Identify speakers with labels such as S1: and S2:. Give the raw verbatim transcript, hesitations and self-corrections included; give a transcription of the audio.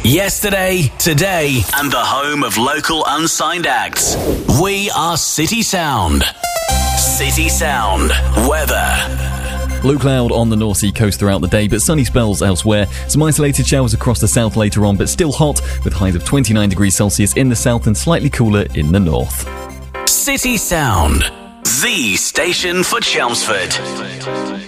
S1: Yesterday, today, and the home of local unsigned acts. We are City Sound. City Sound. Weather.
S2: Low cloud on the North Sea coast throughout the day, but sunny spells elsewhere. Some isolated showers across the south later on, but still hot, with highs of twenty-nine degrees Celsius in the south and slightly cooler in the north.
S1: City Sound, the station for Chelmsford.